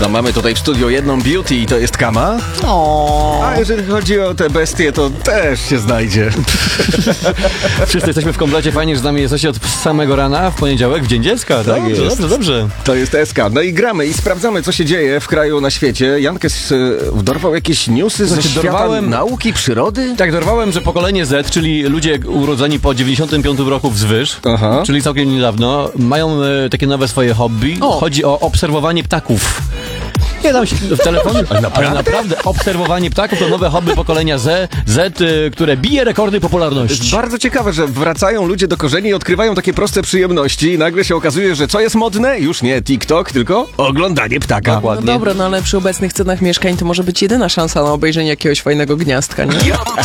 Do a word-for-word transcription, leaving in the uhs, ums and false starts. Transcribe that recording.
No mamy tutaj w studiu jedną beauty i to jest Kama. O. A jeżeli chodzi o te bestie, to też się znajdzie. Wszyscy jesteśmy w komplecie, fajnie, że z nami jesteście od samego rana w poniedziałek, w Dzień Dziecka. Tak, Dobrze, jest. dobrze, dobrze. To jest S K. No i gramy i sprawdzamy, co się dzieje w kraju, na świecie. Jankes y, dorwał jakieś newsy ze Znaczy, świata dorwałem- nauki, przyrody? Tak, dorwałem, że pokolenie Z, czyli ludzie urodzeni po dziewięćdziesiątym piątym roku wzwyż, Aha. czyli całkiem niedawno, mają e, takie nowe swoje hobby. O. Chodzi o obserwowanie ptaków. Nie dam się w telefonie, ale naprawdę obserwowanie ptaków to nowe hobby pokolenia Z, Z, y, które bije rekordy popularności. Bardzo ciekawe, że wracają ludzie do korzeni i odkrywają takie proste przyjemności i nagle się okazuje, że co jest modne? Już nie TikTok, tylko oglądanie ptaka. No dobra, no ale przy obecnych cenach mieszkań to może być jedyna szansa na obejrzenie jakiegoś fajnego gniazdka, nie?